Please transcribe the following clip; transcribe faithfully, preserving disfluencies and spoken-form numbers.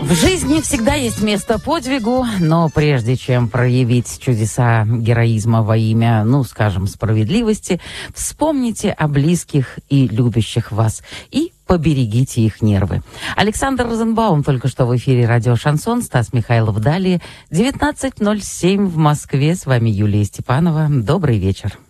В жизни всегда есть место подвигу, но прежде чем проявить чудеса героизма во имя, ну, скажем, справедливости, вспомните о близких и любящих вас и поберегите их нервы. Александр Розенбаум только что в эфире радио «Шансон», Стас Михайлов далее. девятнадцать ноль семь в Москве. С вами Юлия Степанова. Добрый вечер.